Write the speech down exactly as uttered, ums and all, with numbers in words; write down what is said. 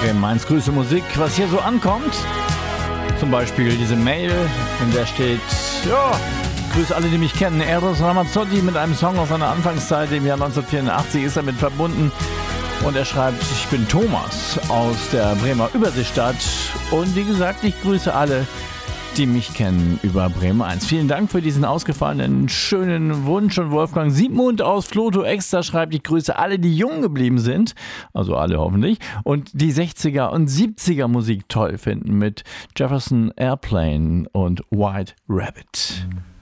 Bremen eins Grüße Musik, was hier so ankommt. Zum Beispiel diese Mail, in der steht, ja, grüße alle, die mich kennen. Eros Ramazzotti mit einem Song aus seiner Anfangszeit, im Jahr neunzehnhundertvierundachtzig, ist damit verbunden. Und er schreibt, ich bin Thomas aus der Bremer Überseestadt. Und wie gesagt, ich grüße alle, die mich kennen über Bremen eins. Vielen Dank für diesen ausgefallenen, schönen Wunsch. Und Wolfgang Siegmund aus Floto Extra schreibt, ich grüße alle, die jung geblieben sind, also alle hoffentlich, und die sechziger und siebziger Musik toll finden mit Jefferson Airplane und White Rabbit.